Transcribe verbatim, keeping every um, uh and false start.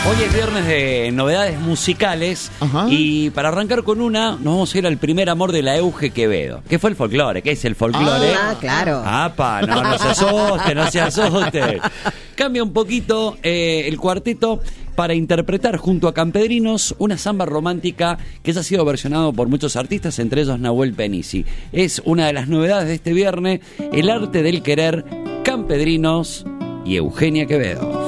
Hoy es viernes de novedades musicales. Ajá. Y para arrancar con una, nos vamos a ir al primer amor de la Euge Quevedo. ¿Qué fue el folclore? ¿Qué es el folclore? Ah, claro. Apa, no, no se asuste, no se asuste. Cambia un poquito eh, el cuarteto para interpretar junto a Campedrinos una samba romántica que ya ha sido versionado por muchos artistas, entre ellos Nahuel Penisi. Es una de las novedades de este viernes, el arte del querer, Campedrinos y Eugenia Quevedo.